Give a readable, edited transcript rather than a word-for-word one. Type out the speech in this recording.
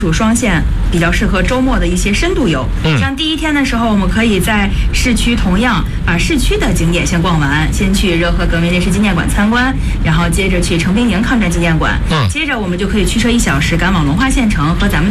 属双线比较适合周末的一些深度游。像第一天的时候，我们可以在市区同样把市区的景点先逛完，先去热河革命烈士纪念馆参观，然后接着去成兵营抗战纪念馆，接着我们就可以驱车1小时赶往龙华县城和咱们